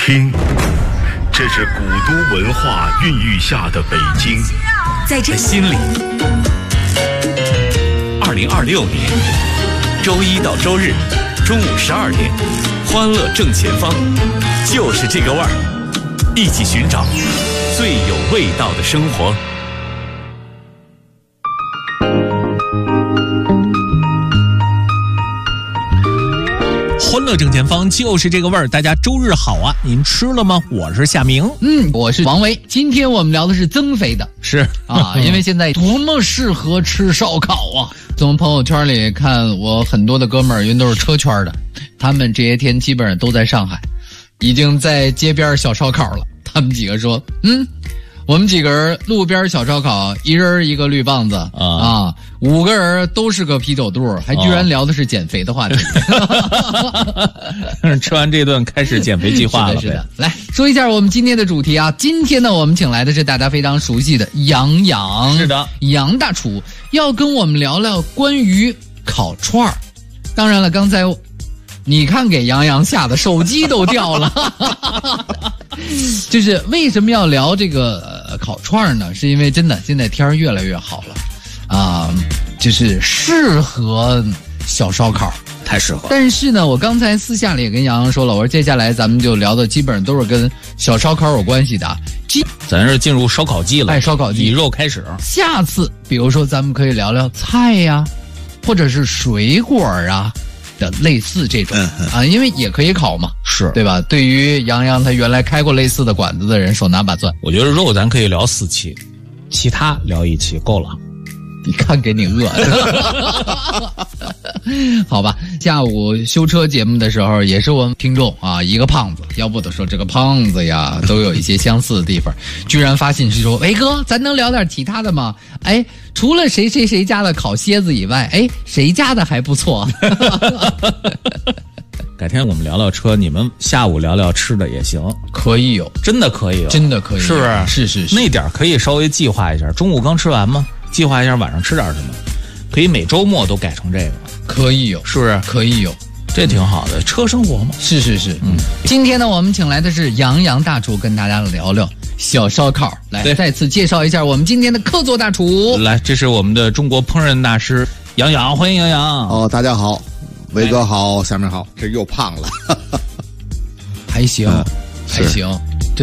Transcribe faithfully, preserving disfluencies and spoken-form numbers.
听，这是古都文化孕育下的北京， 在这心里。二零二六年周一到周日中午十二点，欢乐正前方，就是这个味儿，一起寻找最有味道的生活。欢乐正前方，就是这个味儿。大家周日好啊！您吃了吗？我是夏明， 嗯，我是王维。今天我们聊的是增肥的， 是啊，因为现在多么适合吃烧烤啊！从朋友圈里看，我很多的哥们儿，因为都是车圈的，他们这些天基本上都在上海，已经在街边小烧烤了。他们几个说，嗯。我们几个人路边小烧烤，一人一个绿棒子 啊, 啊，五个人都是个啤酒肚，还居然聊的是减肥的话题。 哦、吃完这顿开始减肥计划了。 是的，是的。来说一下我们今天的主题啊，今天呢我们请来的是大家非常熟悉的杨洋， 是的， 杨大厨要跟我们聊聊关于烤串儿。当然了，刚才你看给杨洋吓得手机都掉了。就是为什么要聊这个、呃、烤串呢？是因为真的现在天儿越来越好了啊、呃，就是适合小烧烤， 太适合。 但是呢，我刚才私下里也跟杨洋说了，我说接下来咱们就聊的基本上都是跟小烧烤有关系的。 咱是进入烧烤季了， 哎，烧烤季， 以肉开始。 下次比如说咱们可以聊聊菜呀，或者是水果啊。的类似这种、嗯、啊，因为也可以烤嘛， 是对吧？对于杨洋他原来开过类似的馆子的人，手拿把攥。 我觉得肉咱可以聊四期，其他聊一期够了。 你看给你饿好吧，下午修车节目的时候也是我们听众啊，一个胖子，要不得说这个胖子呀都有一些相似的地方，居然发信息说，哎哥，咱能聊点其他的吗？哎，除了谁谁谁家的烤蝎子以外，哎，谁家的还不错。 改天我们聊聊车，你们下午聊聊吃的也行， 可以有， 真的可以有， 真的可以有， 是不是？ 是是是， 那点可以稍微计划一下，中午刚吃完吗？计划一下晚上吃点什么，可以每周末都改成这个， 可以有， 是不是？ 可以有， 这挺好的，车生活嘛。 是是是，嗯。今天呢，我们请来的是杨洋大厨，跟大家聊聊小烧烤。来，再次介绍一下我们今天的客座大厨。 来，这是我们的中国烹饪大师杨洋，欢迎杨洋。 哦，大家好，维哥好，下面好，这又胖了， 还行，嗯、还行。